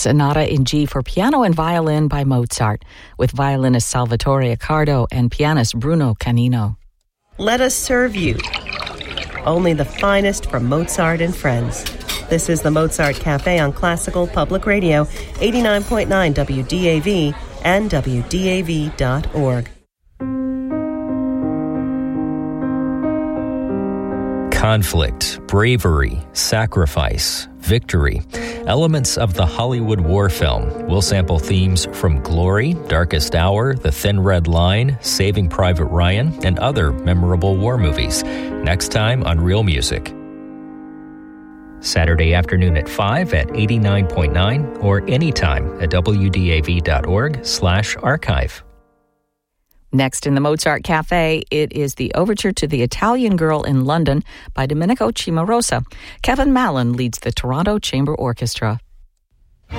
Sonata in G for piano and violin by Mozart, with violinist Salvatore Accardo and pianist Bruno Canino. Let us serve you only the finest from Mozart and friends. This is the Mozart Cafe on Classical Public Radio, 89.9 WDAV and WDAV.org. Conflict, bravery, sacrifice, victory. Elements of the Hollywood war film will sample themes from Glory, Darkest Hour, The Thin Red Line, Saving Private Ryan, and other memorable war movies. Next time on Real Music. Saturday afternoon at 5 at 89.9 or anytime at wdav.org/archive. Next in the Mozart Cafe, it is the overture to The Italian Girl in London by Domenico Cimarosa. Kevin Mallon leads the Toronto Chamber Orchestra.